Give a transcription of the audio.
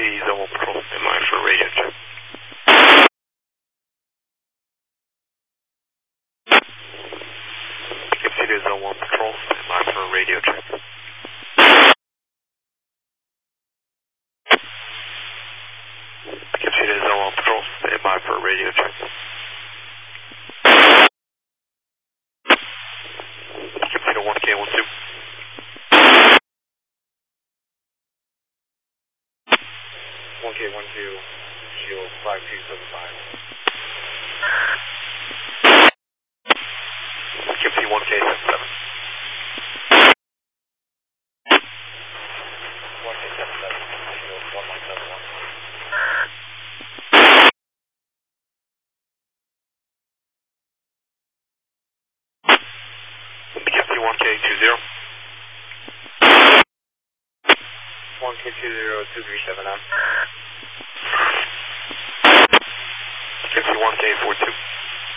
Zone 1 Patrol, stand by for radio check. Poughkeepsie to Zone 1 Patrol, stand by for radio check. Poughkeepsie to Zone 1 Patrol, stand by for radio check. Poughkeepsie to 1K12. 1K12, shield 5275. Poughkeepsie 1K77. 1K77, shield 1171. Poughkeepsie 1K20. 1K20, 237 on. Poughkeepsie 1K42.